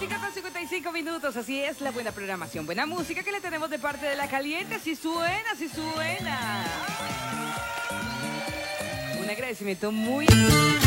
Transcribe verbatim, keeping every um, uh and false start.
cinco con cincuenta y cinco minutos, así es la buena programación, buena música que le tenemos de parte de La Caliente. Si suena, si suena. Un agradecimiento muy...